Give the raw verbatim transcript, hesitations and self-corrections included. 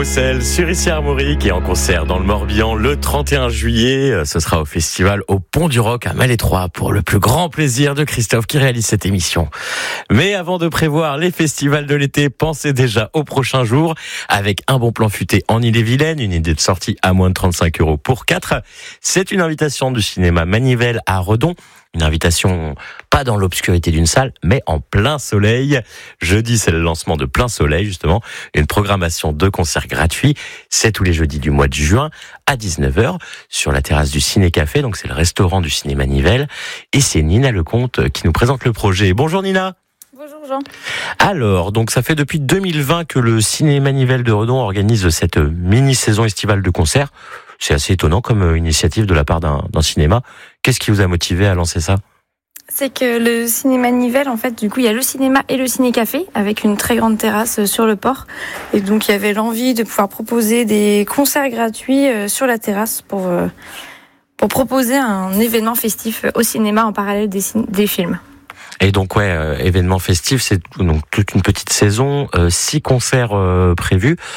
Roussel, sur Issy-Armorique et en concert dans le Morbihan le trente et un juillet. Ce sera au festival au Pont du Roc à Malétroit pour le plus grand plaisir de Christophe qui réalise cette émission. Mais avant de prévoir les festivals de l'été, pensez déjà aux prochains jours avec un bon plan futé en Ille-et-Vilaine, une idée de sortie à moins de trente-cinq euros pour quatre. C'est une invitation du cinéma Manivelle à Redon. Une invitation pas dans l'obscurité d'une salle, mais en plein soleil. Jeudi, c'est le lancement de Plein Soleil, justement. Une programmation de concerts gratuits. C'est tous les jeudis du mois de juin à dix-neuf heures sur la terrasse du Ciné-Café. Donc, c'est le restaurant du cinéma Manivelle. Et c'est Nina Lecomte qui nous présente le projet. Bonjour Nina. Bonjour Jean. Alors, donc ça fait depuis deux mille vingt que le Ciné Manivelle de Redon organise cette mini-saison estivale de concerts. C'est assez étonnant comme initiative de la part d'un, d'un cinéma. Qu'est-ce qui vous a motivé à lancer ça ? C'est que le cinéma Manivelle, en fait, du coup, il y a le cinéma et le ciné-café avec une très grande terrasse sur le port. Et donc, il y avait l'envie de pouvoir proposer des concerts gratuits sur la terrasse pour, pour proposer un événement festif au cinéma en parallèle des, des films. Et donc, ouais, euh, événement festif, c'est donc toute une petite saison, euh, six concerts euh, prévus.